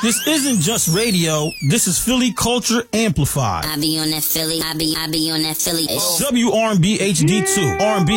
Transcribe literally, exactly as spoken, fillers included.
This isn't just radio. This is Philly Culture Amplified. I be on that Philly. I be, I be on that Philly. W R and B H D two. R and B